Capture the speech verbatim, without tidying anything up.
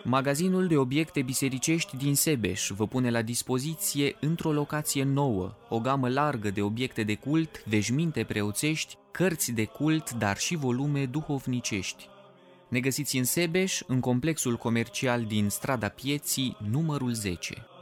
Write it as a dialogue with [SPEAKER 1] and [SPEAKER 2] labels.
[SPEAKER 1] Magazinul de obiecte bisericești din Sebeș vă pune la dispoziție, într-o locație nouă, o gamă largă de obiecte de cult, veșminte preoțești, cărți de cult, dar și volume duhovnicești. Ne găsiți în Sebeș, în complexul comercial din Strada Pieții, numărul zece.